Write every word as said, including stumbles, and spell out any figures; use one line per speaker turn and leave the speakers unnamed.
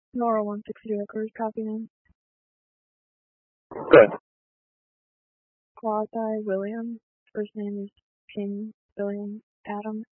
Nora one sixty records copy in.
Good.
Quasi William. First name is King William Adam